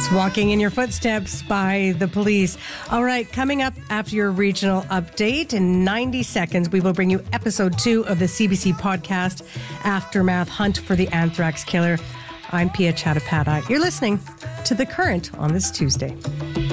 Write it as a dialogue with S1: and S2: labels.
S1: Walking in your footsteps by the police. All right, coming up after your regional update in 90 seconds, we will bring you episode 2 of the CBC podcast, Aftermath: Hunt for the Anthrax Killer. I'm Pia Chattopadhyay. You're listening to The Current on this Tuesday.